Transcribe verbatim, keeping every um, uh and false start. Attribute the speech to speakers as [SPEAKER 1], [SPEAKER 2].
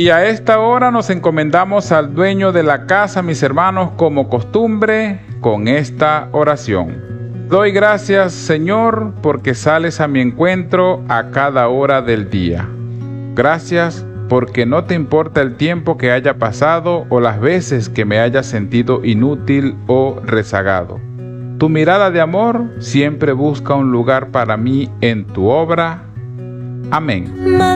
[SPEAKER 1] Y a esta hora nos encomendamos al dueño de la casa, mis hermanos, como costumbre, con esta oración. Doy gracias, Señor, porque sales a mi encuentro a cada hora del día. Gracias porque no te importa el tiempo que haya pasado o las veces que me haya sentido inútil o rezagado. Tu mirada de amor siempre busca un lugar para mí en tu obra. Amén.